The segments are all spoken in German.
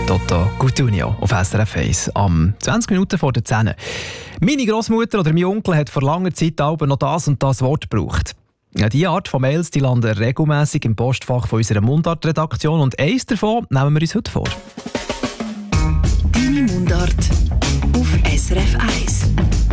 Toto Cutugno auf SRF 1 am 20 Minuten vor der 10. Meine Großmutter oder mein Onkel hat vor langer Zeit aber noch das und das Wort gebraucht. Ja, diese Art von Mails die landen regelmässig im Postfach von unserer Mundart-Redaktion und eins davon nehmen wir uns heute vor. Deine Mundart auf SRF 1.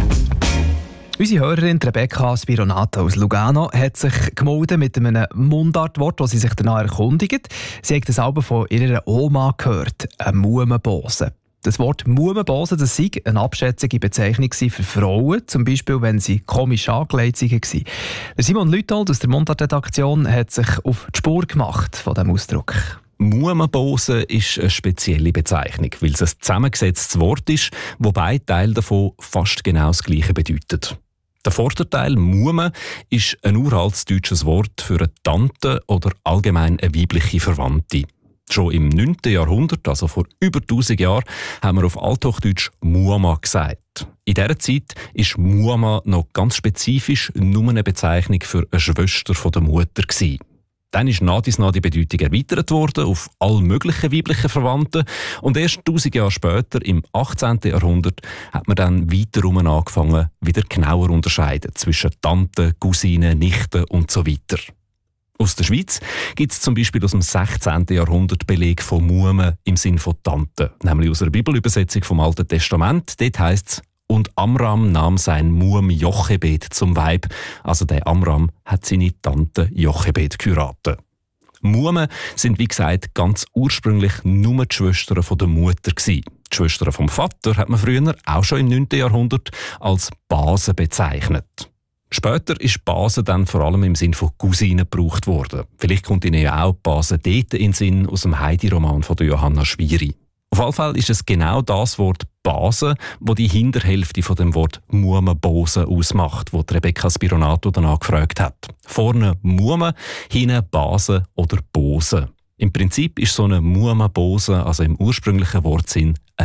Unsere Hörerin Rebecca Spironato aus Lugano hat sich gemeldet mit einem Mundartwort, das sie sich danach erkundigt. Sie hat das Album von ihrer Oma gehört, eine Mumenbose. Das Wort Mumenbose, das sei eine abschätzige Bezeichnung für Frauen, zum Beispiel wenn sie komisch angelegt waren. Der Simon Lütold aus der Mundart-Redaktion hat sich auf die Spur gemacht von diesem Ausdruck. Mumenbose ist eine spezielle Bezeichnung, weil es ein zusammengesetztes Wort ist, wo beide Teile davon fast genau das Gleiche bedeutet. Der Vorderteil Mume ist ein uraltes deutsches Wort für eine Tante oder allgemein eine weibliche Verwandte. Schon im 9. Jahrhundert, also vor über 1000 Jahren, haben wir auf Althochdeutsch Muama gesagt. In dieser Zeit war Muama noch ganz spezifisch nur eine Bezeichnung für eine Schwester von der Mutter gewesen. Dann ist nach die Bedeutung erweitert worden auf alle möglichen weiblichen Verwandten. Und erst 1000 Jahre später, im 18. Jahrhundert, hat man dann weiterum angefangen, wieder genauer zu unterscheiden zwischen Tanten, Cousinen, Nichten und so weiter. Aus der Schweiz gibt es zum Beispiel aus dem 16. Jahrhundert Beleg von Mume im Sinn von Tante, nämlich aus einer Bibelübersetzung vom Alten Testament. Dort heisst es: Und Amram nahm sein Muam Jochebed zum Weib. Also der Amram hat seine Tante Jochebed geheiratet. Mumen sind, wie gesagt, ganz ursprünglich nur die Schwestern von der Mutter gewesen. Die Schwestern vom Vater hat man früher, auch schon im 9. Jahrhundert, als Base bezeichnet. Später ist Base dann vor allem im Sinn von Cousinen gebraucht worden. Vielleicht kommt Ihnen ja auch Base dort in den Sinn aus dem Heidi-Roman von Johanna Schwieri. Auf jeden Fall ist es genau das Wort Base, das die Hinterhälfte von dem Wort Mumenbose ausmacht, wo Rebecca Spironato danach gefragt hat. Vorne Mume, hinten Base oder Bose. Im Prinzip ist so eine Mumenbose, also im ursprünglichen Wortsinn, eine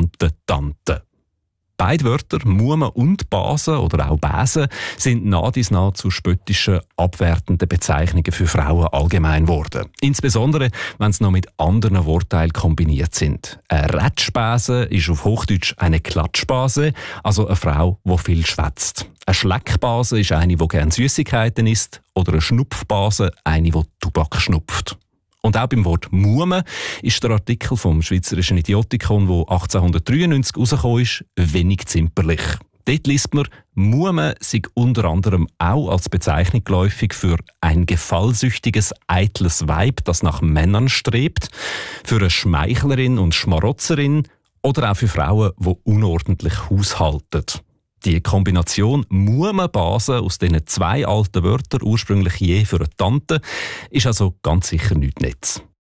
Tante. Beide Wörter, Mume und Base oder auch Bäse, sind nah zu spöttischen, abwertenden Bezeichnungen für Frauen allgemein geworden. Insbesondere, wenn sie noch mit anderen Wortteilen kombiniert sind. Eine Rätschbäse ist auf Hochdeutsch eine Klatschbase, also eine Frau, die viel schwätzt. Eine Schleckbase ist eine, die gerne Süßigkeiten isst, oder eine Schnupfbase, eine, die Tubak schnupft. Und auch beim Wort Mume ist der Artikel vom Schweizerischen Idiotikon, der 1893 herausgekommen ist, wenig zimperlich. Dort liest man, Mume sei unter anderem auch als Bezeichnung geläufig für ein gefallsüchtiges, eitles Weib, das nach Männern strebt, für eine Schmeichlerin und Schmarotzerin oder auch für Frauen, die unordentlich haushalten. Die Kombination Mumenbase aus diesen zwei alten Wörtern, ursprünglich je für eine Tante, ist also ganz sicher nichts Nettes.